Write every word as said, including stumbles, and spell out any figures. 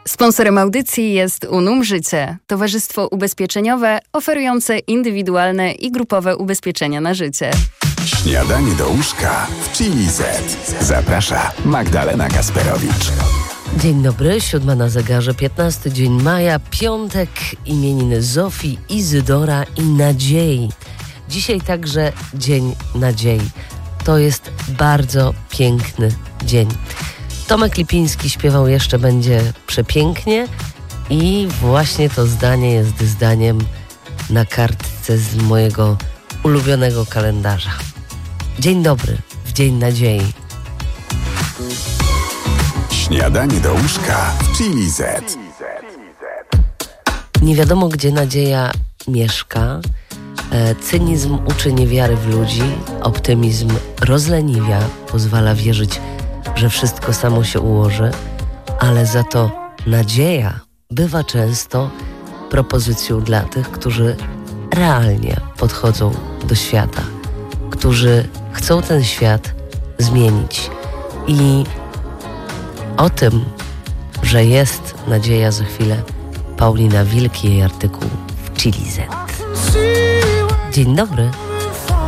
Sponsorem audycji jest Unum Życie, towarzystwo ubezpieczeniowe oferujące indywidualne i grupowe ubezpieczenia na życie. Śniadanie do łóżka w Chili Z. Zaprasza Magdalena Kasperowicz. Dzień dobry, siódma na zegarze, piętnasty dzień maja, piątek, imieniny Zofii, Izydora i Nadziei. Dzisiaj także Dzień Nadziei. To jest bardzo piękny dzień. Tomek Lipiński śpiewał Jeszcze będzie przepięknie i właśnie to zdanie jest zdaniem na kartce z mojego ulubionego kalendarza. Dzień dobry, w Dzień Nadziei. Śniadanie do łóżka w Chili Z. Nie wiadomo, gdzie nadzieja mieszka. E, cynizm uczy niewiary w ludzi, optymizm rozleniwia, pozwala wierzyć, że wszystko samo się ułoży, ale za to nadzieja bywa często propozycją dla tych, którzy realnie podchodzą do świata, którzy chcą ten świat zmienić. I o tym, że jest nadzieja, za chwilę Paulina Wilk i jej artykuł w Chili Z. Dzień dobry.